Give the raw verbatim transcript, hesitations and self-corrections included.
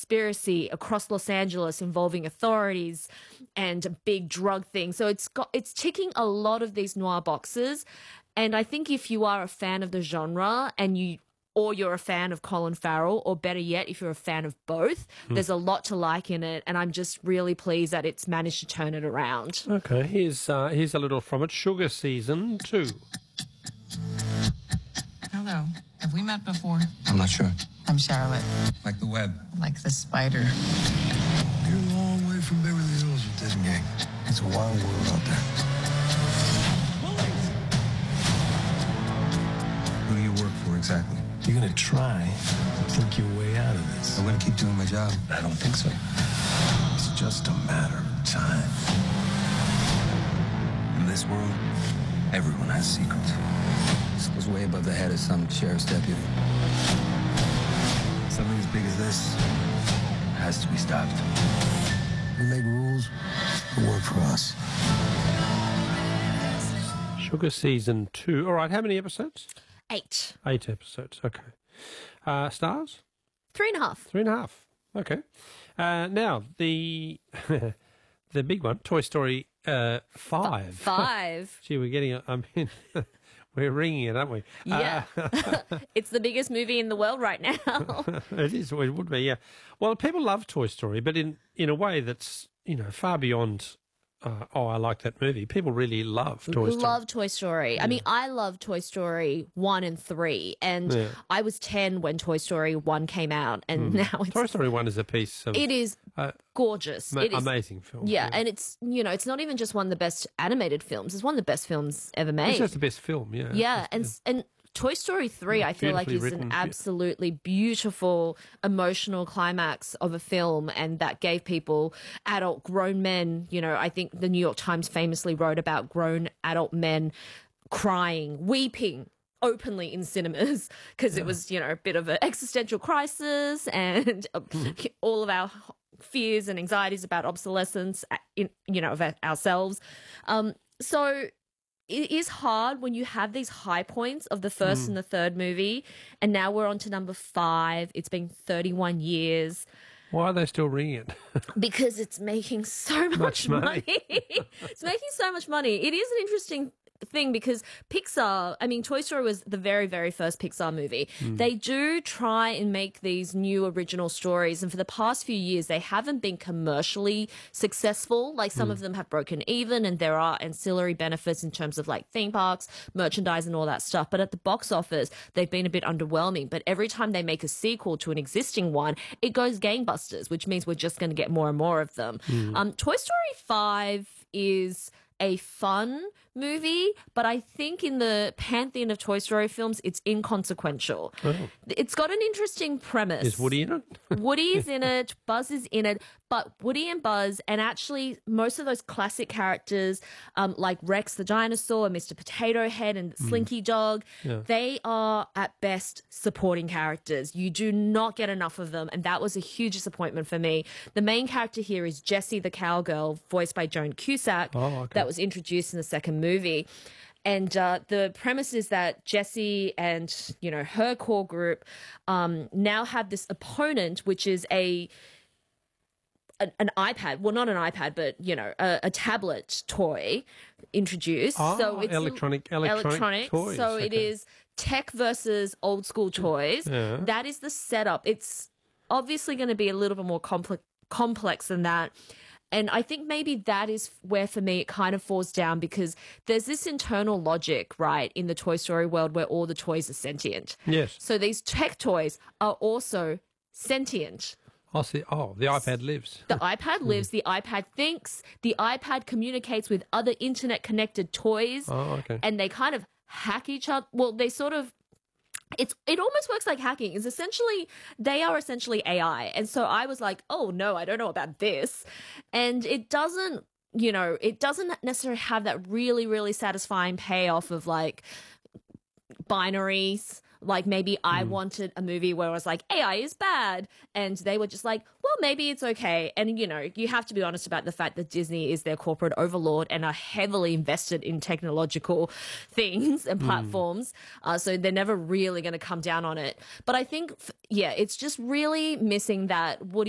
conspiracy across Los Angeles involving authorities and a big drug thing. So it's got it's ticking a lot of these noir boxes. And I think if you are a fan of the genre and you or you're a fan of Colin Farrell, or better yet, if you're a fan of both, mm. there's a lot to like in it, and I'm just really pleased that it's managed to turn it around. Okay, here's uh, here's a little from it. Sugar Season two. Hello. Have we met before? I'm not sure. I'm Charlotte. Like the web. Like the spider. You're a long way from Beverly Hills with this gang. It's a wild world out there. Who do you work for exactly? You're gonna try to think your way out of this. I'm gonna keep doing my job. I don't think so. It's just a matter of time. In this world, everyone has secrets. This goes way above the head of some sheriff's deputy. Something as big as this has to be stopped. We make rules that work for us. Sugar Season two. All right, how many episodes? Eight. Eight episodes, okay. Uh, stars? Three and a half. Three and a half, okay. Uh, now, the the big one, Toy Story uh, five. Five. Gee, we're getting, I mean, we're ringing it, aren't we? Yeah. Uh, it's the biggest movie in the world right now. It is, it would be, yeah. Well, people love Toy Story, but in, in a way that's, you know, far beyond... Uh, oh, I like that movie. People really love Toy Story. Love Toy Story. Yeah. I mean, I love Toy Story one and three, and yeah. I was ten when Toy Story one came out, and mm. now it's... Toy Story one is a piece of... It is uh, gorgeous. Ma- it is, amazing film. Yeah, yeah, and it's, you know, it's not even just one of the best animated films. It's one of the best films ever made. It's just the best film, yeah. Yeah, and yeah. and... Toy Story three, I feel like, is written. an absolutely beautiful, emotional climax of a film, and that gave people, adult, grown men, you know, I think the New York Times famously wrote about grown adult men crying, weeping openly in cinemas because yeah. it was, you know, a bit of an existential crisis and mm. all of our fears and anxieties about obsolescence, in, you know, of ourselves. Um, so... It is hard when you have these high points of the first mm. and the third movie, and now we're on to number five. It's been thirty-one years. Why are they still ringing it? Because it's making so much, much money. money. It's making so much money. It is an interesting thing because Pixar, I mean, Toy Story was the very, very first Pixar movie. Mm. They do try and make these new original stories, and for the past few years, they haven't been commercially successful. Like some mm. of them have broken even, and there are ancillary benefits in terms of like theme parks, merchandise, and all that stuff. But at the box office, they've been a bit underwhelming. But every time they make a sequel to an existing one, it goes gangbusters, which means we're just going to get more and more of them. Mm. Um, Toy Story five is a fun movie, but I think in the pantheon of Toy Story films, it's inconsequential. Oh. It's got an interesting premise. Is Woody in it? Woody is in it, Buzz is in it, but Woody and Buzz, and actually most of those classic characters, um, like Rex the dinosaur and Mister Potato Head and Slinky mm. Dog, yeah. they are at best supporting characters. You do not get enough of them, and that was a huge disappointment for me. The main character here is Jessie the cowgirl, voiced by Joan Cusack, oh, okay. that was introduced in the second movie. And uh, the premise is that Jessie and, you know, her core group um, now have this opponent, which is a an, an iPad. Well, not an iPad, but, you know, a, a tablet toy introduced. Oh, so it's electronic, electronic, electronic toys. So okay. it is tech versus old school toys. Yeah. That is the setup. It's obviously going to be a little bit more complex complex than that. And I think maybe that is where, for me, it kind of falls down because there's this internal logic, right, in the Toy Story world where all the toys are sentient. Yes. So these tech toys are also sentient. Oh, see, oh, the iPad lives. The iPad lives, the iPad thinks, the iPad communicates with other internet-connected toys. Oh, okay. And they kind of hack each other. Well, they sort of... It's it almost works like hacking. It's essentially, they are essentially A I. And so I was like, oh, no, I don't know about this. And it doesn't, you know, it doesn't necessarily have that really, really satisfying payoff of like binaries. Like maybe I mm. wanted a movie where I was like, A I is bad. And they were just like, well, maybe it's okay. And, you know, you have to be honest about the fact that Disney is their corporate overlord and are heavily invested in technological things and platforms. Mm. Uh, so they're never really going to come down on it. But I think, yeah, it's just really missing that Woody